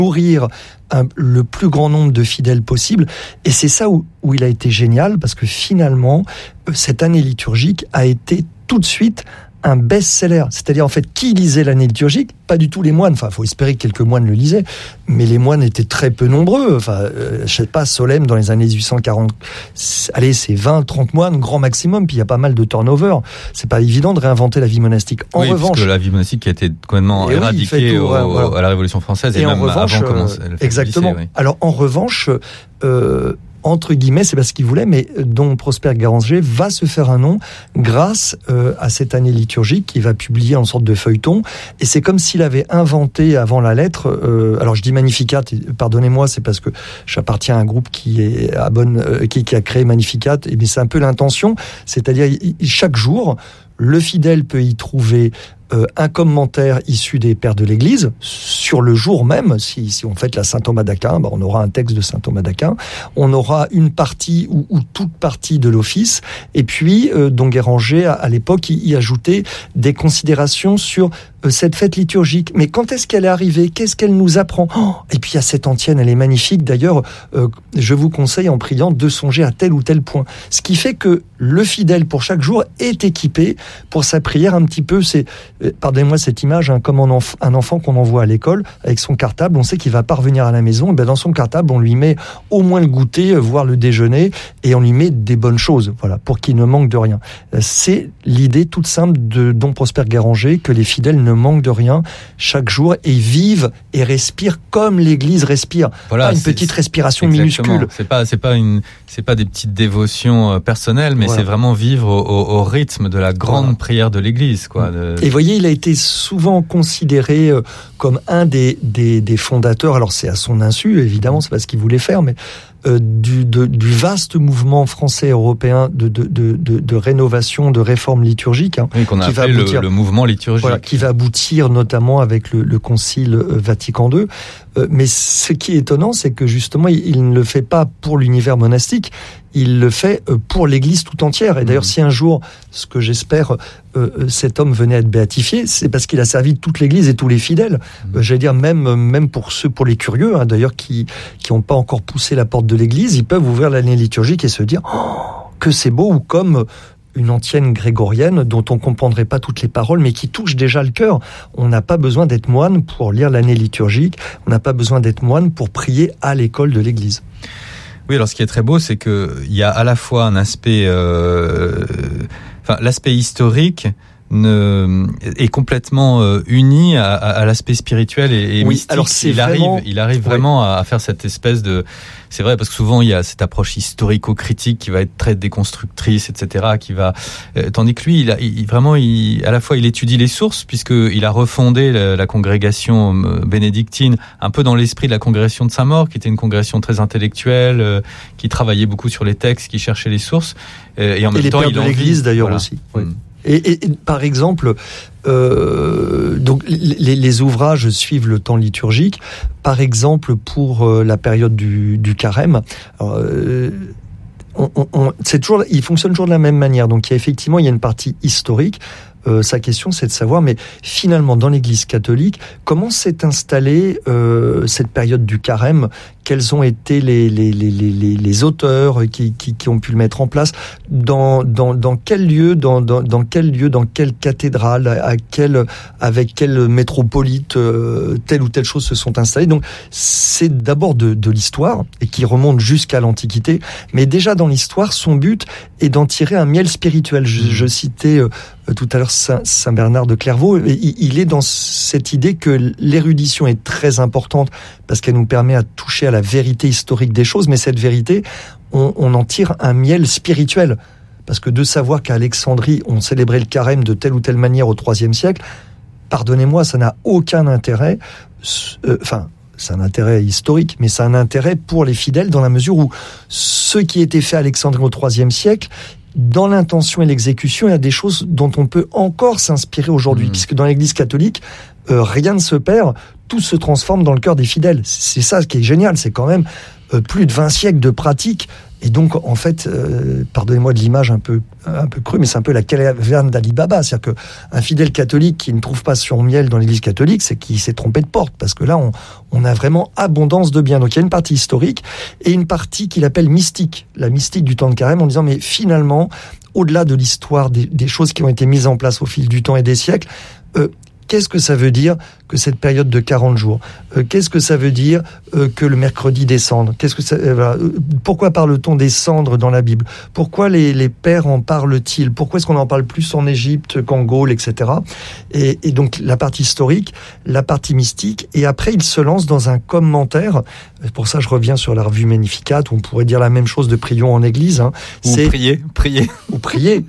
nourrir le plus grand nombre de fidèles possible. Et c'est ça où il a été génial, parce que finalement, cette année liturgique a été tout de suite un best-seller. C'est-à-dire, en fait, qui lisait l'année liturgique ? Pas du tout les moines. Enfin, il faut espérer que quelques moines le lisaient. Mais les moines étaient très peu nombreux. Enfin, je sais pas, Solesmes, dans les années 1840, allez, c'est 20, 30 moines, grand maximum. Puis il y a pas mal de turnover. C'est pas évident de réinventer la vie monastique. En revanche, parce que la vie monastique a été complètement éradiquée à la Révolution française et même revanche, avant comment elle fait exactement. Lycée, oui. Alors, en revanche, entre guillemets, c'est pas ce qu'il voulait, mais dont Prosper Guéranger va se faire un nom grâce à cette année liturgique qu'il va publier en sorte de feuilleton. Et c'est comme s'il avait inventé avant la lettre. Alors je dis Magnificat, pardonnez-moi, c'est parce que j'appartiens à un groupe qui a créé Magnificat. Et bien c'est un peu l'intention, c'est-à-dire chaque jour, le fidèle peut y trouver un commentaire issu des pères de l'Église sur le jour même. Si on fête la Saint Thomas d'Aquin, on aura un texte de Saint Thomas d'Aquin. On aura une partie ou toute partie de l'office. Et puis, Don Guéranger, à l'époque, y ajoutait des considérations sur cette fête liturgique. Mais quand est-ce qu'elle est arrivée ? Qu'est-ce qu'elle nous apprend ? Et puis, il y a cette antienne, elle est magnifique. D'ailleurs, je vous conseille en priant de songer à tel ou tel point. Ce qui fait que le fidèle, pour chaque jour, est équipé pour sa prière un petit peu. C'est, pardonnez-moi cette image, comme un enfant qu'on envoie à l'école avec son cartable, on sait qu'il va pas revenir à la maison. Et dans son cartable, on lui met au moins le goûter, voire le déjeuner, et on lui met des bonnes choses, voilà, pour qu'il ne manque de rien. C'est l'idée toute simple de Don Prosper Guéranger, que les fidèles ne manquent de rien chaque jour et vivent et respirent comme l'Église respire. Voilà, pas une petite respiration minuscule. C'est pas des petites dévotions personnelles, mais voilà. C'est vraiment vivre au rythme de la grande prière de l'Église, quoi. Et voyez, il a été souvent considéré comme un des fondateurs. Alors c'est à son insu, évidemment, c'est pas ce qu'il voulait faire, mais du vaste mouvement français européen de rénovation, de réforme liturgique, oui, qu'on a appelé le mouvement liturgique, voilà, qui va aboutir notamment avec le Concile Vatican II. Mais ce qui est étonnant, c'est que justement, il ne le fait pas pour l'univers monastique, il le fait pour l'Église tout entière. Et d'ailleurs, si un jour, ce que j'espère, cet homme venait à être béatifié, c'est parce qu'il a servi toute l'Église et tous les fidèles. J'allais dire, même pour les curieux, d'ailleurs, qui n'ont pas encore poussé la porte de l'Église, ils peuvent ouvrir l'année liturgique et se dire que c'est beau, ou comme une antienne grégorienne dont on ne comprendrait pas toutes les paroles, mais qui touche déjà le cœur. On n'a pas besoin d'être moine pour lire l'année liturgique, on n'a pas besoin d'être moine pour prier à l'école de l'Église. Oui, alors ce qui est très beau, c'est qu'il y a à la fois un aspect... l'aspect historique est complètement uni à l'aspect spirituel et oui, mystique. Alors il arrive vraiment à faire cette espèce de... C'est vrai, parce que souvent il y a cette approche historico-critique qui va être très déconstructrice, etc. Qui va, tandis que lui, à la fois il étudie les sources, puisqu'il a refondé la congrégation bénédictine un peu dans l'esprit de la congrégation de Saint-Maur, qui était une congrégation très intellectuelle, qui travaillait beaucoup sur les textes, qui cherchait les sources, et en même temps il de l'Église d'ailleurs aussi. Oui. Et par exemple, donc les ouvrages suivent le temps liturgique. Par exemple, pour la période du carême, il fonctionne toujours de la même manière. Donc il y a une partie historique. Sa question, c'est de savoir, mais finalement, dans l'Église catholique, comment s'est installée cette période du carême ? Quels ont été les auteurs qui ont pu le mettre en place ? Dans quel lieu, dans quelle cathédrale, avec quel métropolite telle ou telle chose se sont installés. Donc, c'est d'abord de l'histoire, et qui remonte jusqu'à l'Antiquité. Mais déjà dans l'histoire, son but est d'en tirer un miel spirituel. Je citais tout à l'heure Saint Bernard de Clairvaux. Il est dans cette idée que l'érudition est très importante parce qu'elle nous permet à toucher à la vérité historique des choses, mais cette vérité, on en tire un miel spirituel. Parce que de savoir qu'à Alexandrie, on célébrait le carême de telle ou telle manière au IIIe siècle, pardonnez-moi, ça n'a aucun intérêt. C'est un intérêt historique, mais c'est un intérêt pour les fidèles dans la mesure où ce qui était fait à Alexandrie au IIIe siècle, dans l'intention et l'exécution, il y a des choses dont on peut encore s'inspirer aujourd'hui, puisque dans l'Église catholique, rien ne se perd, tout se transforme dans le cœur des fidèles. C'est ça qui est génial, c'est quand même plus de 20 siècles de pratique Et donc, en fait, pardonnez-moi de l'image un peu crue, mais c'est un peu la caverne d'Ali Baba. C'est-à-dire qu'un fidèle catholique qui ne trouve pas son miel dans l'église catholique, c'est qu'il s'est trompé de porte, parce que là, on a vraiment abondance de biens. Donc, il y a une partie historique et une partie qu'il appelle mystique, la mystique du temps de carême, en disant, mais finalement, au-delà de l'histoire des choses qui ont été mises en place au fil du temps et des siècles, qu'est-ce que ça veut dire que cette période de 40 jours ? Qu'est-ce que ça veut dire que le mercredi des cendres ? Pourquoi parle-t-on des cendres dans la Bible ? Pourquoi les pères en parlent-ils ? Pourquoi est-ce qu'on en parle plus en Égypte qu'en Gaule, etc. Et donc la partie historique, la partie mystique, et après il se lance dans un commentaire. Pour ça, je reviens sur la revue Magnificat, où on pourrait dire la même chose de Prions en Église. Ou prier.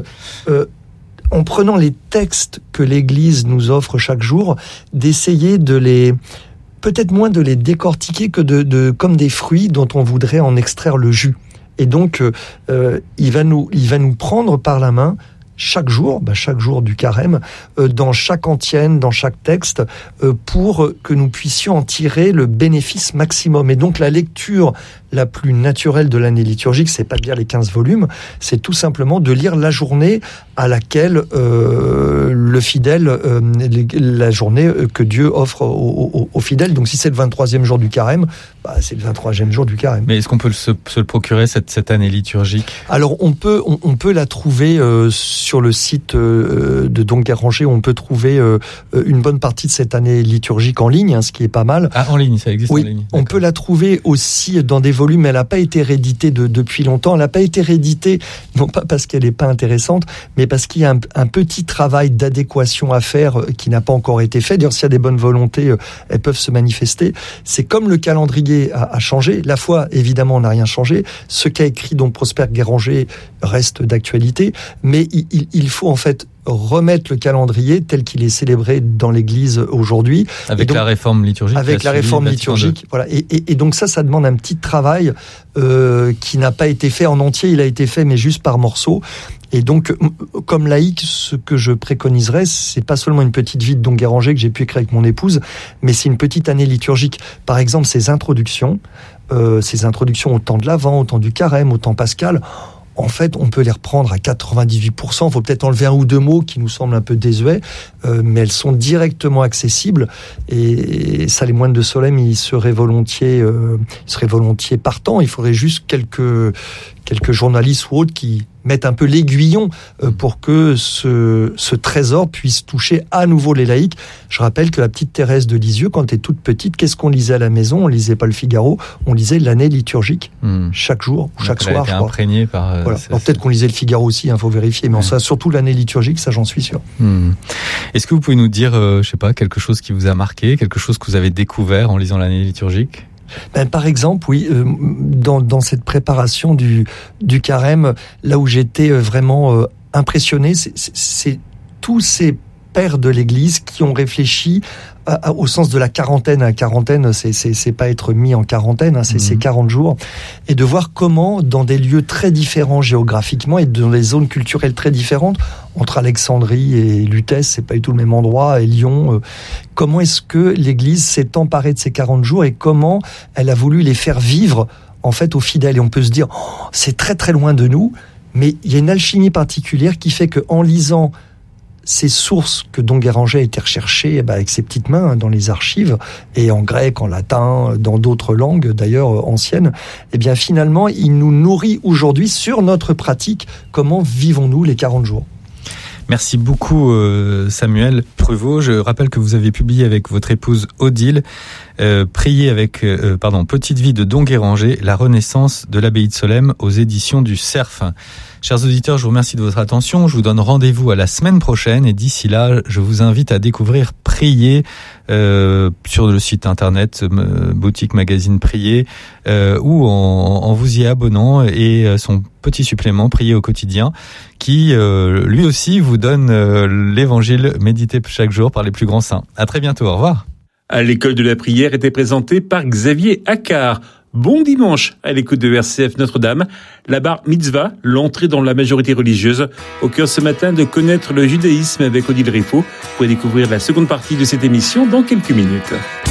En prenant les textes que l'Église nous offre chaque jour, d'essayer peut-être moins de les décortiquer que comme des fruits dont on voudrait en extraire le jus. Et donc, il va nous prendre par la main chaque jour du carême, dans chaque antienne, dans chaque texte, pour que nous puissions en tirer le bénéfice maximum. Et donc, la lecture la plus naturelle de l'année liturgique, c'est pas de lire les 15 volumes, c'est tout simplement de lire la journée à laquelle le fidèle, la journée que Dieu offre aux fidèles. Donc si c'est le 23e jour du carême, c'est le 23e jour du carême. Mais est-ce qu'on peut se le procurer cette année liturgique ? Alors on peut la trouver sur le site de Don Guéranger, on peut trouver une bonne partie de cette année liturgique en ligne, ce qui est pas mal. Ah, en ligne, ça existe. Oui, en ligne. On peut la trouver aussi dans des volumes, mais elle n'a pas été rééditée depuis longtemps. Elle n'a pas été rééditée, non pas parce qu'elle n'est pas intéressante, mais parce qu'il y a un petit travail d'adéquation à faire qui n'a pas encore été fait. D'ailleurs, s'il y a des bonnes volontés, elles peuvent se manifester. C'est comme le calendrier a changé. La foi, évidemment, n'a rien changé. Ce qu'a écrit donc Prosper Guéranger reste d'actualité, mais il faut en fait remettre le calendrier tel qu'il est célébré dans l'Église aujourd'hui. Avec donc, la réforme liturgique. Avec la réforme liturgique, voilà. Et donc ça demande un petit travail qui n'a pas été fait en entier. Il a été fait, mais juste par morceaux. Et donc, comme laïc, ce que je préconiserais, c'est pas seulement une petite vie de Don Guéranger que j'ai pu écrire avec mon épouse, mais c'est une petite année liturgique. Par exemple, ces introductions au temps de l'Avent, au temps du carême, au temps pascal. En fait, on peut les reprendre à 98%. Il faut peut-être enlever un ou deux mots qui nous semblent un peu désuets, mais elles sont directement accessibles. Et ça, les moines de Solesmes, ils seraient volontiers partants. Il faudrait juste quelques journalistes ou autres qui mettent un peu l'aiguillon pour que ce trésor puisse toucher à nouveau les laïcs. Je rappelle que la petite Thérèse de Lisieux, quand elle était toute petite, qu'est-ce qu'on lisait à la maison ? On lisait pas le Figaro, on lisait l'année liturgique chaque jour, ou chaque soir, je crois. Imprégné par. Voilà. Alors peut-être qu'on lisait le Figaro aussi, faut vérifier, mais ça, surtout l'année liturgique, ça j'en suis sûr. Est-ce que vous pouvez nous dire, je sais pas, quelque chose qui vous a marqué, quelque chose que vous avez découvert en lisant l'année liturgique ? Par exemple, oui, dans cette préparation du carême, là où j'étais vraiment impressionné, c'est tous ces pères de l'Église qui ont réfléchi au sens de la quarantaine. La quarantaine, c'est pas être mis en quarantaine, c'est 40 jours. Et de voir comment, dans des lieux très différents géographiquement et dans des zones culturelles très différentes, entre Alexandrie et Lutèce, c'est pas du tout le même endroit, et Lyon, comment est-ce que l'Église s'est emparée de ces 40 jours et comment elle a voulu les faire vivre, en fait, aux fidèles. Et on peut se dire, c'est très très loin de nous, mais il y a une alchimie particulière qui fait qu'en lisant ces sources que Don Guéranger a été recherché avec ses petites mains dans les archives, et en grec, en latin, dans d'autres langues d'ailleurs anciennes, finalement, il nous nourrit aujourd'hui sur notre pratique. Comment vivons-nous les 40 jours ? Merci beaucoup Samuel Pruvot. Je rappelle que vous avez publié avec votre épouse Odile Petite vie de Don Guéranger, la renaissance de l'abbaye de Solesmes aux éditions du Cerf. Chers auditeurs, je vous remercie de votre attention. Je vous donne rendez-vous à la semaine prochaine et d'ici là, je vous invite à découvrir Prier sur le site internet boutique magazine Prier ou en vous y abonnant, et son petit supplément Prier au quotidien qui lui aussi vous donne l'évangile médité chaque jour par les plus grands saints. À très bientôt, au revoir. À l'école de la prière était présenté par Xavier Accard. Bon dimanche à l'écoute de RCF Notre-Dame. La bar mitzvah, l'entrée dans la majorité religieuse. Au cœur ce matin de connaître le judaïsme avec Odile Riffaut. Vous pourrez découvrir la seconde partie de cette émission dans quelques minutes.